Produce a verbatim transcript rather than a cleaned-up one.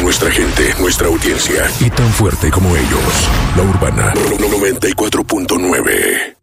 nuestra gente, nuestra audiencia. Y tan fuerte como ellos. La Urbana noventa y cuatro punto nueve.